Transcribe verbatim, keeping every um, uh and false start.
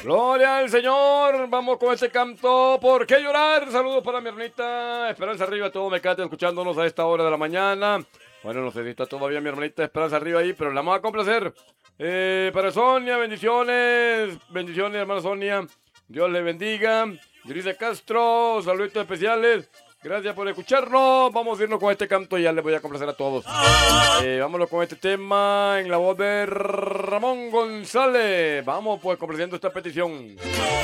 Gloria al Señor. Vamos con este canto. ¿Por qué llorar? Saludos para mi hermanita Esperanza Arriba. Todo me cate escuchándonos a esta hora de la mañana. Bueno, no sé si está todavía mi hermanita Esperanza Arriba ahí, pero la vamos a complacer. Eh, para Sonia, bendiciones. Bendiciones, hermana Sonia. Dios le bendiga. Yurice Castro, saluditos especiales. Gracias por escucharnos. Vamos a irnos con este canto y ya les voy a complacer a todos. Eh, vámonos con este tema en la voz de Ramón González. Vamos pues complaciendo esta petición.